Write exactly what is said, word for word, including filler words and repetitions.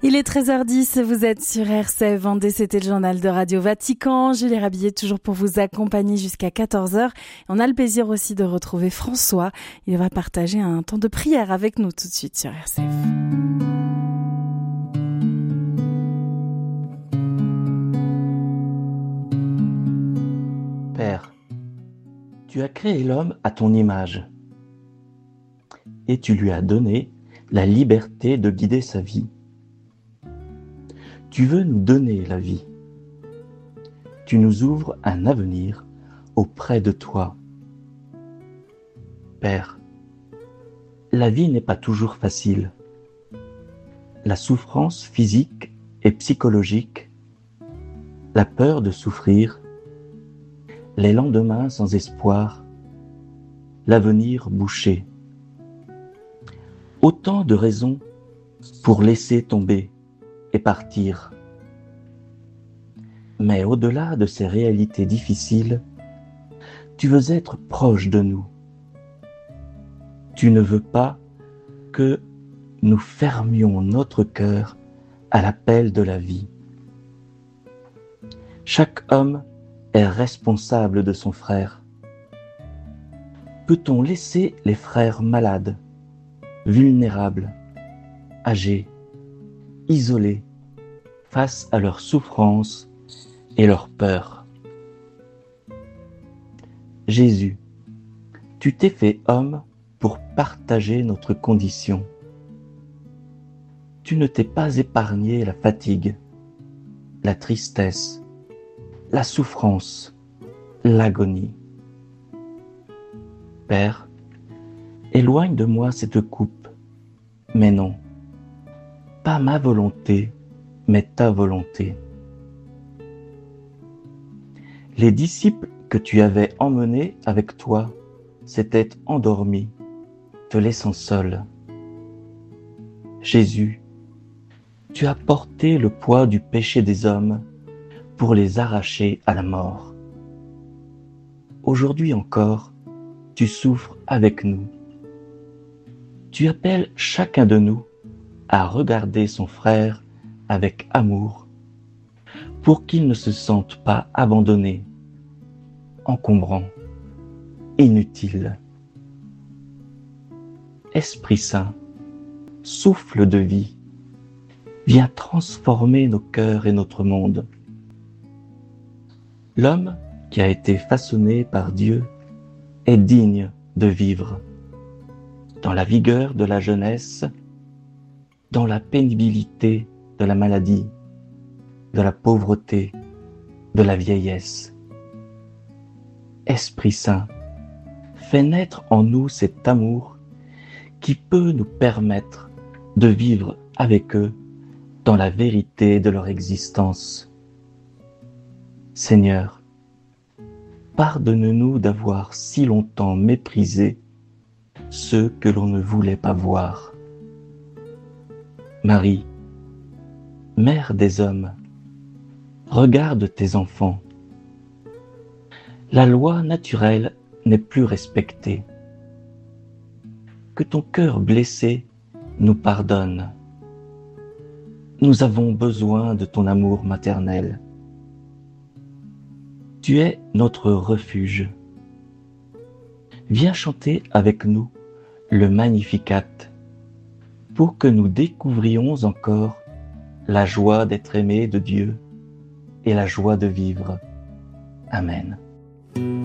Il est treize heures dix, vous êtes sur R C F Vendée, c'était le journal de Radio Vatican. Julie Rabillet toujours pour vous accompagner jusqu'à quatorze heures. On a le plaisir aussi de retrouver François. Il va partager un temps de prière avec nous tout de suite sur R C F. Père, tu as créé l'homme à ton image et tu lui as donné la liberté de guider sa vie. Tu veux nous donner la vie. Tu nous ouvres un avenir auprès de toi. Père, la vie n'est pas toujours facile. La souffrance physique et psychologique, la peur de souffrir, les lendemains sans espoir, l'avenir bouché. Autant de raisons pour laisser tomber et partir. Mais au-delà de ces réalités difficiles, tu veux être proche de nous. Tu ne veux pas que nous fermions notre cœur à l'appel de la vie. Chaque homme est responsable de son frère. Peut-on laisser les frères malades, vulnérables, âgés, isolés, face à leurs souffrances et leurs peurs? Jésus, tu t'es fait homme pour partager notre condition. Tu ne t'es pas épargné la fatigue, la tristesse, la souffrance, l'agonie. Père, éloigne de moi cette coupe, mais non, pas ma volonté, mais ta volonté. Les disciples que tu avais emmenés avec toi s'étaient endormis, te laissant seul. Jésus, tu as porté le poids du péché des hommes pour les arracher à la mort. Aujourd'hui encore, tu souffres avec nous. Tu appelles chacun de nous à regarder son frère avec amour pour qu'il ne se sente pas abandonné, encombrant, inutile. Esprit Saint, souffle de vie, viens transformer nos cœurs et notre monde. L'homme qui a été façonné par Dieu est digne de vivre dans la vigueur de la jeunesse, dans la pénibilité de la maladie, de la pauvreté, de la vieillesse. Esprit Saint, fais naître en nous cet amour qui peut nous permettre de vivre avec eux dans la vérité de leur existence. Seigneur, pardonne-nous d'avoir si longtemps méprisé ceux que l'on ne voulait pas voir. Marie, Mère des hommes, regarde tes enfants. La loi naturelle n'est plus respectée. Que ton cœur blessé nous pardonne. Nous avons besoin de ton amour maternel. Tu es notre refuge. Viens chanter avec nous le Magnificat pour que nous découvrions encore la joie d'être aimés de Dieu et la joie de vivre. Amen.